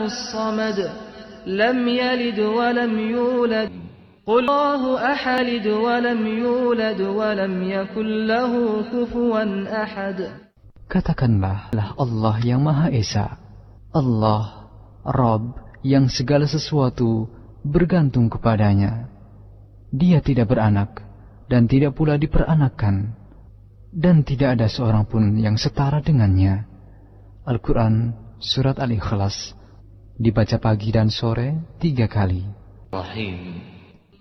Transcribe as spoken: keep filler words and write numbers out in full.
الصمد لم يلد ولم يولد قل الله أحد ولم يولد ولم يكن له كفوا أحد. Katakanlah Allah yang Maha Esa, Allah, Rabb yang segala sesuatu bergantung kepadanya. Dia tidak beranak dan tidak pula diperanakkan, dan tidak ada seorang pun yang setara dengannya. Al-Quran Surat Al-Ikhlas dibaca pagi dan sore tiga kali. Rahim.